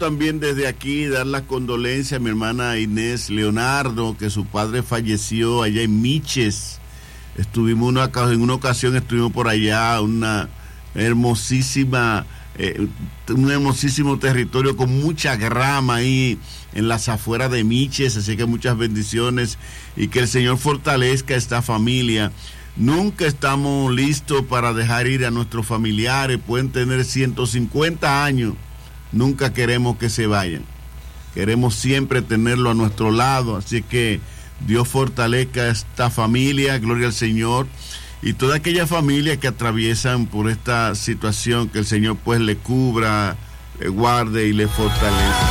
También desde aquí dar las condolencias a mi hermana Inés Leonardo, que su padre falleció allá en Miches. En una ocasión estuvimos por allá, un hermosísimo territorio con mucha grama ahí en las afueras de Miches, así que muchas bendiciones y que el Señor fortalezca a esta familia. Nunca estamos listos para dejar ir a nuestros familiares, pueden tener 150 años, nunca queremos que se vayan, queremos siempre tenerlo a nuestro lado, así que Dios fortalezca a esta familia, gloria al Señor, y toda aquella familia que atraviesan por esta situación, que el Señor pues le cubra, le guarde y le fortalezca.